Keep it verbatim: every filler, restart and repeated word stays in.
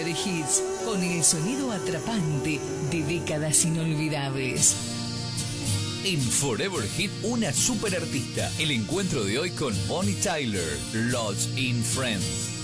de hits con el sonido atrapante de décadas inolvidables. En Forever Hit, una super artista. El encuentro de hoy con Bonnie Tyler, Lost in Friends.